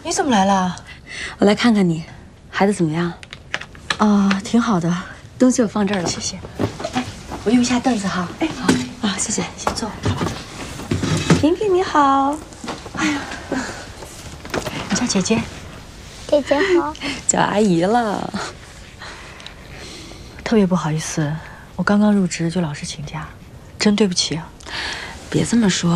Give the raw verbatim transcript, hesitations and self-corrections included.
你怎么来了？ 我来看看你，孩子怎么样？ 啊，挺好的， 东西我放这儿了。 谢谢。哎，我用一下凳子哈。 哎，好啊，谢谢， 先坐。 萍萍你好。 哎呀，你叫姐姐。 姐姐好。 叫阿姨了。 特别不好意思，我刚刚入职就老是请假，真对不起啊。 别这么说。